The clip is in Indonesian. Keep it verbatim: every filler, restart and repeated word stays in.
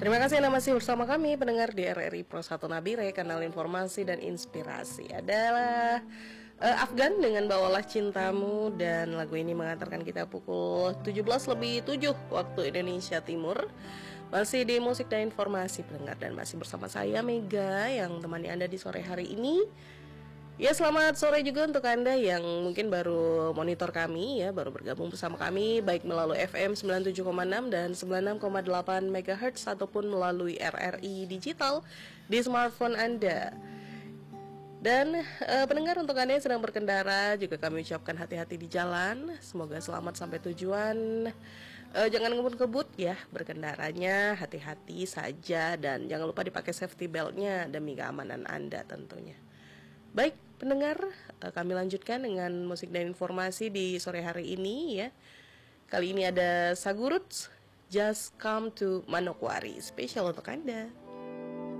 Terima kasih Anda masih bersama kami pendengar di R R I Pro satu Nabire, kanal informasi dan inspirasi. Adalah uh, Afgan dengan Bawalah Cintamu, dan lagu ini mengantarkan kita pukul tujuh belas lebih tujuh waktu Indonesia Timur. Masih di musik dan informasi pendengar, dan masih bersama saya Mega yang temani Anda di sore hari ini. Ya, selamat sore juga untuk Anda yang mungkin baru monitor kami ya, baru bergabung bersama kami baik melalui F M sembilan puluh tujuh koma enam dan sembilan puluh enam koma delapan megahertz ataupun melalui R R I digital di smartphone Anda. Dan uh, pendengar, untuk Anda yang sedang berkendara juga kami ucapkan hati-hati di jalan. Semoga selamat sampai tujuan. Uh, jangan ngebut-ngebut ya berkendaranya, hati-hati saja, dan jangan lupa dipakai safety beltnya demi keamanan Anda tentunya. Baik pendengar, kami lanjutkan dengan musik dan informasi di sore hari ini ya. Kali ini ada Saguruts, Just Come to Manokwari, spesial untuk Anda.